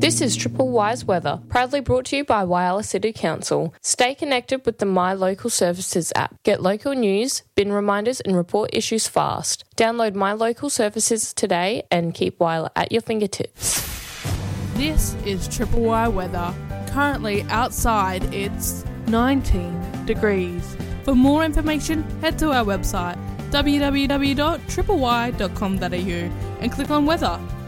This is Triple Y's weather, proudly brought to you by Whyalla City Council. Stay connected with the My Local Services app. Get local news, bin reminders and report issues fast. Download My Local Services today and keep Whyalla at your fingertips. This is Triple Y weather. Currently outside it's 19 degrees. For more information, head to our website www.tripley.com.au and click on weather.